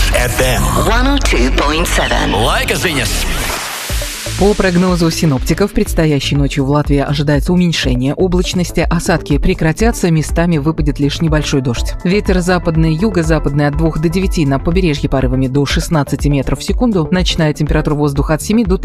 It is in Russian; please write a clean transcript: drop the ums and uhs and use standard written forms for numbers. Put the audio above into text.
FM 102.7. Лайка ziņas! По прогнозу синоптиков, предстоящей ночью в Латвии ожидается уменьшение облачности, осадки прекратятся, местами выпадет лишь небольшой дождь. Ветер западный, юго-западный от 2 до 9, на побережье порывами до 16 метров в секунду, ночная температура воздуха от 7 до 13.